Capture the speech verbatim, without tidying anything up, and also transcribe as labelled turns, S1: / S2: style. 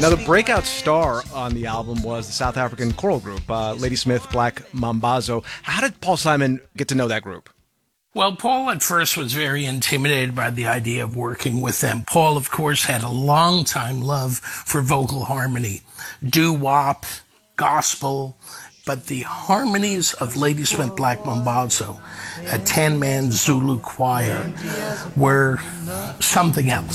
S1: Now, the breakout star on the album was the South African choral group, uh, Ladysmith Black Mambazo. How did Paul Simon get to know that group?
S2: Well, Paul at first was very intimidated by the idea of working with them. Paul, of course, had a long-time love for vocal harmony, doo-wop, gospel, but the harmonies of Ladysmith Black Mambazo, a ten-man Zulu choir, were something else.